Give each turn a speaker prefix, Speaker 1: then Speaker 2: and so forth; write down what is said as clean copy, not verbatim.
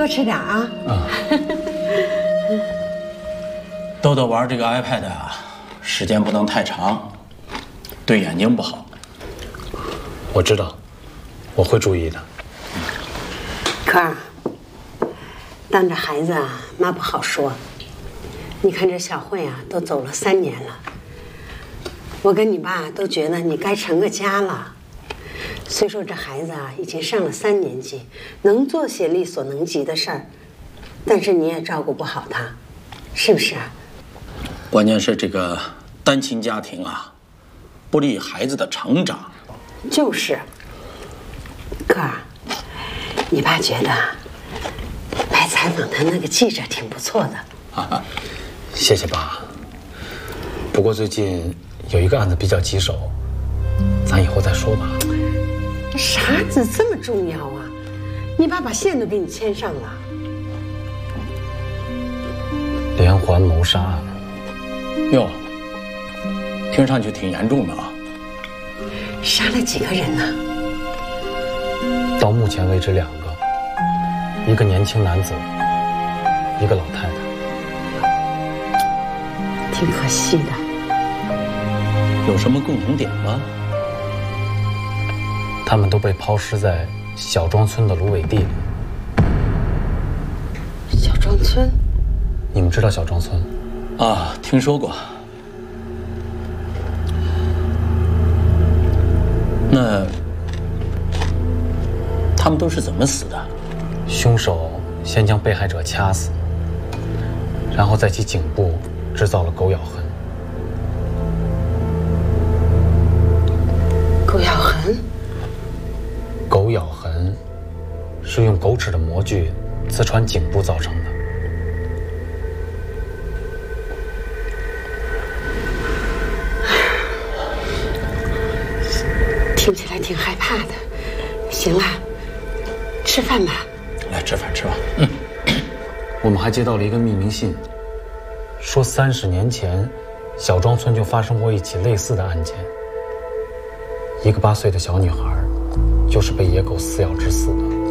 Speaker 1: 多吃点啊。
Speaker 2: 豆豆玩这个 iPad 啊，时间不能太长，对眼睛不好。
Speaker 3: 我知道，我会注意的。
Speaker 1: 可儿，当着孩子啊，妈不好说。你看这小慧啊，都走了3年了，我跟你爸都觉得你该成个家了。虽说这孩子啊已经上了3年级，能做些力所能及的事儿，但是你也照顾不好他，是不是啊？
Speaker 2: 关键是这个单亲家庭啊，不利于孩子的成长。
Speaker 1: 就是。可儿，你爸觉得来采访他那个记者挺不错的。
Speaker 3: 谢谢爸。不过最近有一个案子比较棘手，咱以后再说吧。
Speaker 1: 啥子这么重要啊？你爸把线都给你牵上了。
Speaker 3: 连环谋杀案。
Speaker 2: 哟，听上去挺严重的啊。
Speaker 1: 杀了几个人呢？
Speaker 3: 到目前为止2个，一个年轻男子，一个老太太。
Speaker 1: 挺可惜的。
Speaker 2: 有什么共同点吗？
Speaker 3: 他们都被抛尸在小庄村的芦苇地里。
Speaker 1: 小庄村？
Speaker 3: 你们知道小庄村？
Speaker 2: 啊，听说过。那他们都是怎么死的？
Speaker 3: 凶手先将被害者掐死，然后在其颈部制造了狗咬痕。
Speaker 1: 狗咬痕？
Speaker 3: 狗咬痕是用狗齿的模具刺穿颈部造成的。
Speaker 1: 听起来挺害怕的。行了，吃饭吧。
Speaker 2: 来，吃饭。
Speaker 3: 我们还接到了一个匿名信，说30年前，小庄村就发生过一起类似的案件。一个8岁的小女孩，就是被野狗撕咬致死的。